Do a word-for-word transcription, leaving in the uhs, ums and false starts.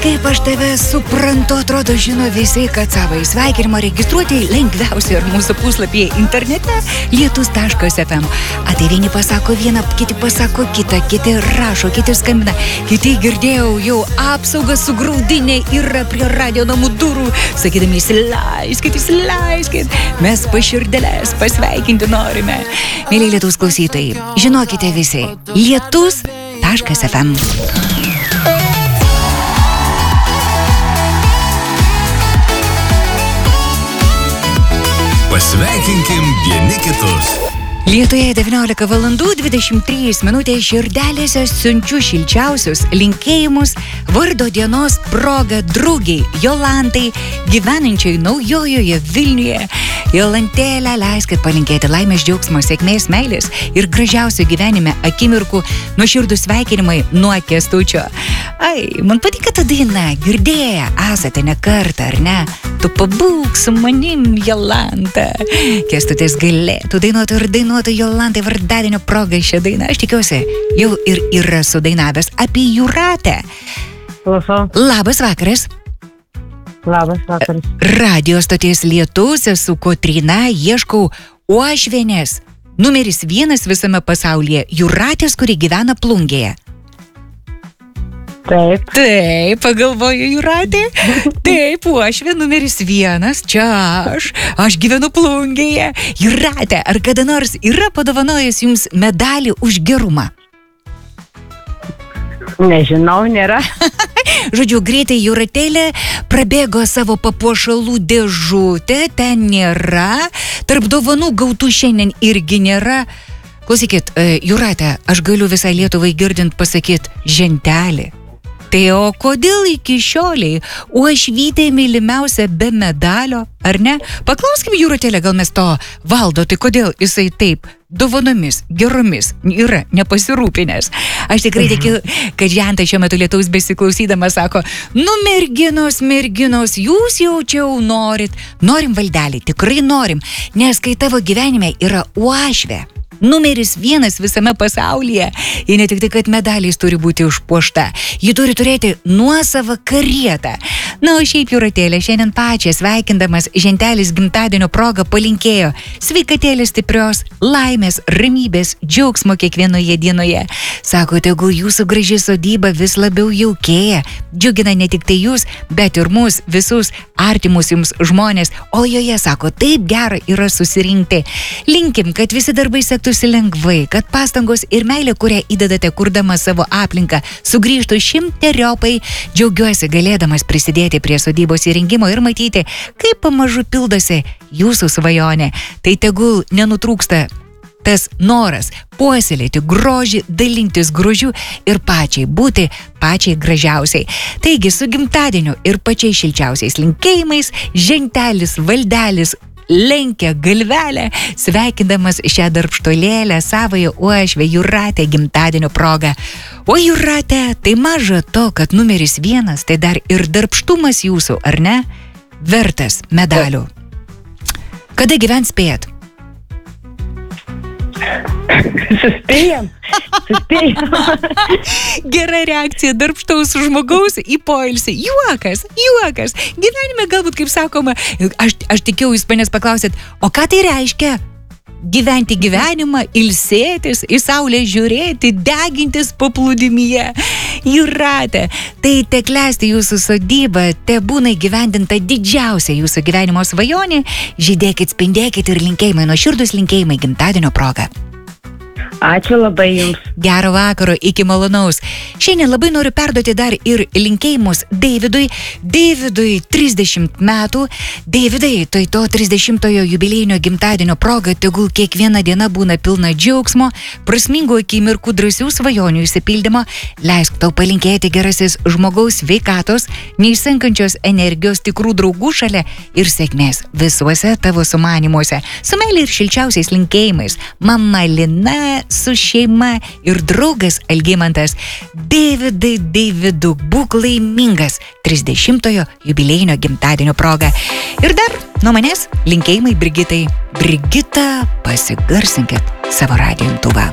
kaip aš tave suprantu, atrodo, žino visi, kad savo sveikinimą registruoti lengviausia ir mūsų puslapyje internete lietus taškas ef em. A tai vieni pasako vieną, kiti pasako kitą, kiti rašo, kiti skambina, kiti girdėjau jau apsaugą su graudinė yra prie radio namų durų, sakydami įsileiskit, įsileiskit. Mes paširdelės pasveikinti norime. Mėly lietus klausytojai, žinokite visi, lietus taškas ef em. Pasveikinkim vieni kitus. Lietuvėje devyniolika valandų dvidešimt trys minutės, širdelėse siunčiu šilčiausius linkėjimus vardo dienos proga draugiai Jolantai, gyvenančiai Naujojoje Vilniuje. Jolantėlę, leiskit palinkėti laimės, džiaugsmo, sėkmės, meilės ir gražiausių gyvenime akimirkų, nuoširdūs sveikinimai nuo Kęstučio. Ai, man patinka ta daina, girdėję esate ne kartą, ar ne? Tu pabūk su manim, Jolanta. Kęstutis galėtų dainuoti ir dainuoti Jolantai vardadienio progai šią dainą. Aš tikiuosi, jau ir yra sudainavęs apie Jūratę. Klausau. Labas vakaras. Labas vakaras. Radio stoties Lietus, esu Kotryna, ieškau uošvienės. Numeris vienas visame pasaulyje, Jūratės, kuri gyvena Plungėje. Taip. Taip, pagalvoju, Jūratė. Taip, uošvė numeris vienas, čia aš. Aš gyvenu Plungėje. Jūratė, ar kada nors yra padovanojęs jums medalį už gerumą? Nežinau, nėra. Žodžiu, greitai Jūratėlė prabėgo savo papuošalų dėžutę, ten nėra. Tarp dovanų gautų šiandien irgi nėra. Klausykit, Jūratė, aš galiu visai Lietuvai girdint pasakyti žentelį. Tai o kodėl iki šioliai uošvytė mylimiausia be medalio, ar ne? Paklauskim Jūratėlę, gal mes to valdo, tai kodėl jisai taip dovanomis, geromis yra nepasirūpinęs. Aš tikrai tikiu, kad žentai šiuo metu Lietaus besiklausydama sako, nu merginos, merginos, jūs jaučiau norit, norim valdelį, tikrai norim, nes kai tavo gyvenime yra uošvė, numeris vienas visame pasaulyje. Ir ne tik tai, kad medaliais turi būti užpuošta, ji turi turėti nuosavą karietą. Na, o šiaip Jūratėlė šiandien pačią sveikindamas žentelis gimtadienio proga palinkėjo sveikatėlės stiprios, laimės, ramybės, džiaugsmo kiekvienoje dienoje. Sako, tegul jūsų graži sodyba vis labiau jaukėja, džiugina ne tik tai jūs, bet ir mus visus artimus jums žmonės, o joje, sako, taip gera yra susirinkti. Linkim, kad visi darbai sektųsi lengvai, kad pastangos ir meilė, kurią įdedate kurdama savo aplinką, sugrįžtų šimteriopai. Džiaugiuosi galėdamas prisidėti prie sodybos įrengimo ir matyti, kaip pamažu pildosi jūsų svajonė. Tai tegul nenutrūksta tas noras puoselėti grožį, dalintis grožiu ir pačiai būti pačiai gražiausiai. Taigi su gimtadieniu ir pačiai šilčiausiais linkėjimais žentelis valdelis lenkia galvelę, sveikindamas šią darbštolėlę savoje uošvę Jūratę gimtadienio proga. O Jūratė, tai maža to, kad numeris vienas, tai dar ir darbštumas jūsų, ar ne? Vertas medalių. Kada gyvent spėjat? Suspėjam. Suspėjam. Gera reakcija darbštaus žmogaus į poilsį. Juokas, juokas. Gyvenime galbūt, kaip sakoma, aš, aš tikiu, jūs manęs paklausėt, o ką tai reiškia? Gyventi gyvenimą, ilsėtis, į saulę žiūrėti, degintis paplūdimyje. Jūratė, tai te klesti jūsų sodyba, te būna įgyvendinta didžiausia jūsų gyvenimo svajonė. Žydėkit, spindėkit ir linkėjimai, nuoširdūs linkėjimai gimtadienio proga. Ačiū labai jums. Gero vakaro, iki malonaus. Šiandien labai noriu perduoti dar ir linkėjimus Davidui. Davidui trisdešimt metų. Davidai, tai to trisdešimtojo jubiliejinio gimtadienio proga tegul kiekviena diena būna pilna džiaugsmo, prasmingų akimirkų, drąsių svajonių išsipildymo. Leisk tau palinkėti gerasis žmogaus sveikatos, neišsenkančios energijos, tikrų draugų šalia ir sėkmės visuose tavo sumanymuose. Su meile ir šilčiausiais linkėjimais. Mama Lina su šeima ir draugas Algimantas. Davidai, Daviduk, būk laimingas trisdešimtojo jubiliejinio gimtadienio proga. Ir dar nuo manęs linkėjimai Brigitai. Brigita, pasigarsinkit savo radijo imtuvą.